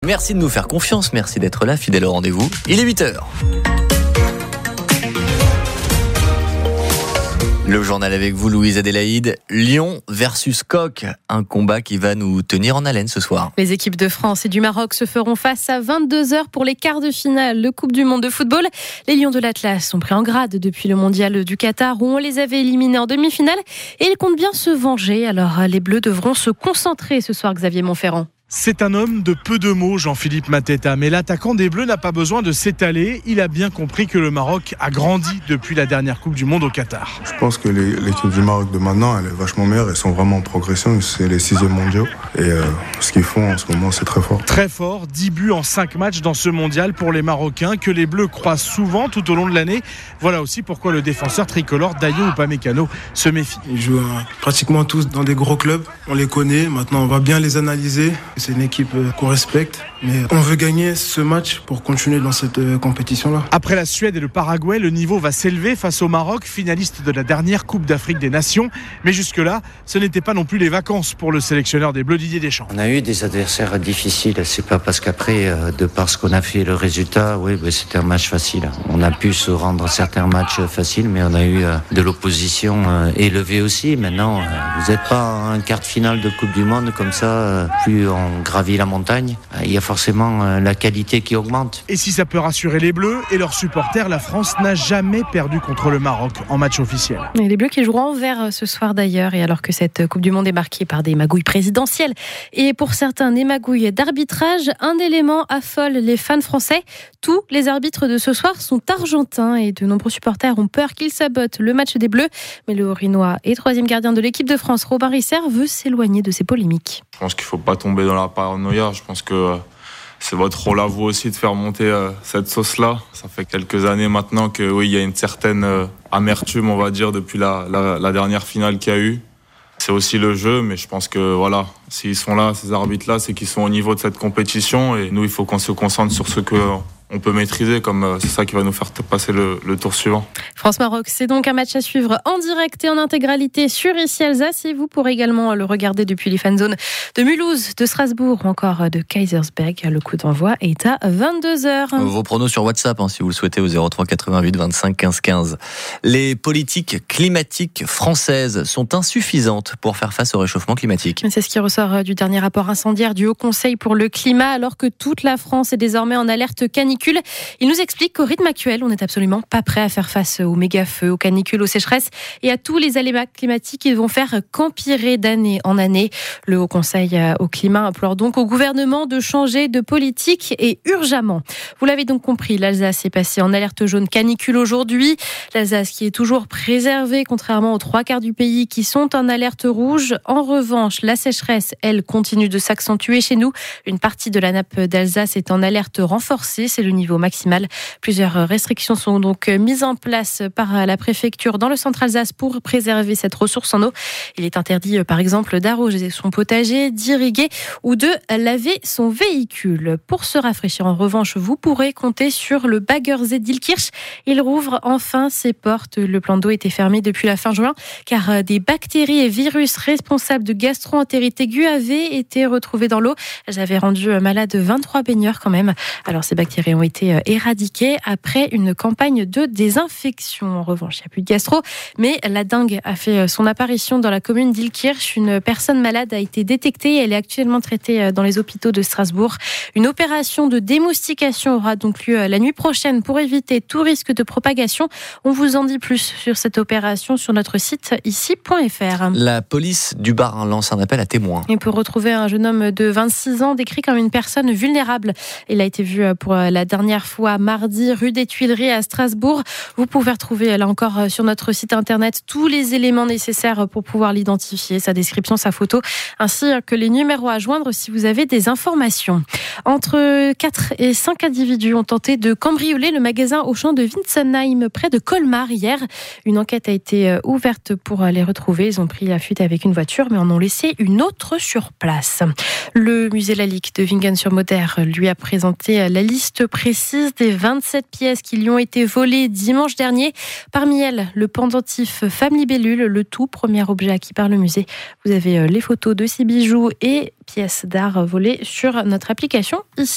Merci de nous faire confiance, merci d'être là, fidèle au rendez-vous. Il est 8h. Le journal avec vous, Louise Adélaïde. Lyon versus Coq, un combat qui va nous tenir en haleine ce soir. Les équipes de France et du Maroc se feront face à 22h pour les quarts de finale de Coupe du Monde de football. Les Lions de l'Atlas sont pris en grade depuis le mondial du Qatar où on les avait éliminés en demi-finale et ils comptent bien se venger. Alors les Bleus devront se concentrer ce soir, Xavier Montferrand. C'est un homme de peu de mots, Jean-Philippe Mateta. Mais l'attaquant des Bleus n'a pas besoin de s'étaler. Il a bien compris que le Maroc a grandi depuis la dernière Coupe du Monde au Qatar. Je pense que l'équipe du Maroc de maintenant, elle est vachement meilleure. Ils sont vraiment en progression. C'est les 6e mondiaux. Et ce qu'ils font en ce moment, c'est très fort. Très fort, 10 buts en 5 matchs dans ce mondial pour les Marocains que les Bleus croisent souvent tout au long de l'année. Voilà aussi pourquoi le défenseur tricolore Dayo Upamecano se méfie. Ils jouent pratiquement tous dans des gros clubs. On les connaît. Maintenant, on va bien les analyser. C'est une équipe qu'on respecte, mais on veut gagner ce match pour continuer dans cette compétition-là. Après la Suède et le Paraguay, le niveau va s'élever face au Maroc, finaliste de la dernière Coupe d'Afrique des Nations. Mais jusque-là, ce n'était pas non plus les vacances pour le sélectionneur des Bleus, Didier Deschamps. On a eu des adversaires difficiles. C'est pas parce qu'après, de par ce qu'on a fait, le résultat, c'était un match facile. On a pu se rendre certains matchs faciles, mais on a eu de l'opposition élevée aussi. Maintenant, vous n'êtes pas en quart de finale de Coupe du Monde comme ça, plus on gravit la montagne. Il y a forcément la qualité qui augmente. Et si ça peut rassurer les Bleus et leurs supporters, la France n'a jamais perdu contre le Maroc en match officiel. Et les Bleus qui joueront en vert ce soir d'ailleurs, et alors que cette Coupe du Monde est marquée par des magouilles présidentielles et pour certains des magouilles d'arbitrage, un élément affole les fans français. Tous les arbitres de ce soir sont argentins et de nombreux supporters ont peur qu'ils sabotent le match des Bleus. Mais le Haut-Rhinois et 3e gardien de l'équipe de France, Robin Risser, veut s'éloigner de ces polémiques. Je pense qu'il ne faut pas tomber dans la paranoïa. Je pense que c'est votre rôle à vous aussi de faire monter cette sauce-là. Ça fait quelques années maintenant que oui, il y a une certaine amertume, on va dire, depuis la dernière finale qu'il y a eu. C'est aussi le jeu, mais je pense que voilà, s'ils sont là, ces arbitres-là, c'est qu'ils sont au niveau de cette compétition. Et nous, il faut qu'on se concentre sur ce qu'on peut maîtriser, comme c'est ça qui va nous faire passer le tour suivant. France-Maroc, c'est donc un match à suivre en direct et en intégralité sur Ici Alsace. Et vous pourrez également le regarder depuis les fanzones de Mulhouse, de Strasbourg ou encore de Kaisersberg. Le coup d'envoi est à 22h. Vos pronos sur WhatsApp, si vous le souhaitez, au 03 88 25 15 15. Les politiques climatiques françaises sont insuffisantes pour faire face au réchauffement climatique. C'est ce qui ressort du dernier rapport incendiaire du Haut Conseil pour le climat, alors que toute la France est désormais en alerte canicule. Il nous explique qu'au rythme actuel, on n'est absolument pas prêt à faire face aux méga-feux, aux canicules, aux sécheresses et à tous les aléas climatiques qui vont faire qu'empirer d'année en année. Le Haut Conseil au climat implore donc au gouvernement de changer de politique et urgemment. Vous l'avez donc compris, l'Alsace est passée en alerte jaune canicule aujourd'hui. L'Alsace qui est toujours préservée, contrairement aux 3/4 du pays qui sont en alerte rouge. En revanche, la sécheresse, elle, continue de s'accentuer chez nous. Une partie de la nappe d'Alsace est en alerte renforcée. C'est le niveau maximal. Plusieurs restrictions sont donc mises en place par la préfecture dans le centre Alsace pour préserver cette ressource en eau. Il est interdit, par exemple, d'arroser son potager, d'irriguer ou de laver son véhicule. Pour se rafraîchir, en revanche, vous pourrez compter sur le Baggersee d'Ilkirch. Il rouvre enfin ses portes. Le plan d'eau était fermé depuis la fin juin car des bactéries et virus responsables de gastro-entérite aiguë avaient été retrouvés dans l'eau. Elles avaient rendu malade 23 baigneurs quand même. Alors ces bactéries ont été éradiquées après une campagne de désinfection. En revanche, il n'y a plus de gastro, mais la dengue a fait son apparition dans la commune d'Ilkirch. Une personne malade a été détectée et elle est actuellement traitée dans les hôpitaux de Strasbourg. Une opération de démoustication aura donc lieu la nuit prochaine pour éviter tout risque de propagation. On vous en dit plus sur cette opération sur notre site ici.fr. La police du Bas-Rhin lance un appel à témoins. Et pour retrouver un jeune homme de 26 ans décrit comme une personne vulnérable. Il a été vu pour la dernière fois mardi rue des Tuileries à Strasbourg. Vous pouvez retrouver là encore sur notre site internet tous les éléments nécessaires pour pouvoir l'identifier, sa description, sa photo, ainsi que les numéros à joindre si vous avez des informations. Entre 4 et 5 individus ont tenté de cambrioler le magasin Auchan de Wintzenheim près de Colmar hier. Une enquête a été ouverte pour les retrouver. Ils ont pris la fuite avec une voiture mais en ont laissé une autre sur place. Le musée Lalique de Vingen-sur-Moder lui a présenté la liste précise des 27 pièces qui lui ont été volées dimanche dernier. Parmi elles, le pendentif Femme Libellule, le tout premier objet acquis par le musée. Vous avez les photos de ces bijoux et pièces d'art volées sur notre application ici.